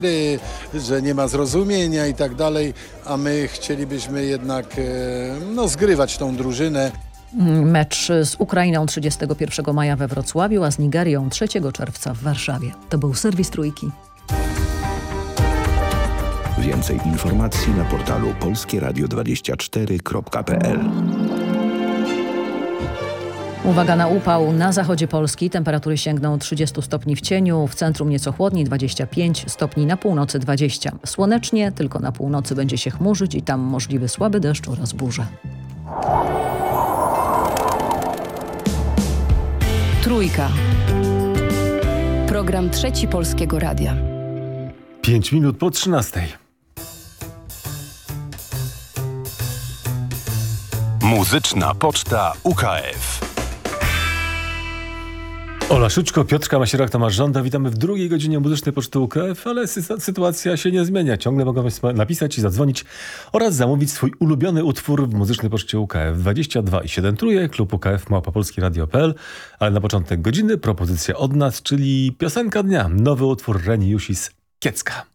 że nie ma zrozumienia i tak dalej, a my chcielibyśmy jednak zgrywać tą drużynę. Mecz z Ukrainą 31 maja we Wrocławiu, a z Nigerią 3 czerwca w Warszawie. To był serwis Trójki. Więcej informacji na portalu polskieradio24.pl. Uwaga na upał. Na zachodzie Polski temperatury sięgną 30 stopni w cieniu, w centrum nieco chłodniej 25 stopni, na północy 20. Słonecznie, tylko na północy będzie się chmurzyć i tam możliwy słaby deszcz oraz burze. Trójka. Program Trzeci Polskiego Radia. 5 minut po 13. Muzyczna Poczta UKF. Ola Szućko, Piotrka Masierak, Tomasz Żąda. Witamy w drugiej godzinie Muzycznej Poczty UKF, ale sytuacja się nie zmienia. Ciągle mogą Państwo napisać i zadzwonić oraz zamówić swój ulubiony utwór w Muzycznej Poczcie UKF. 22 i 7 trójek, klub UKF @polskieradio.pl. Ale na początek godziny propozycja od nas, czyli piosenka dnia. Nowy utwór Reni Jusis, Kiecka.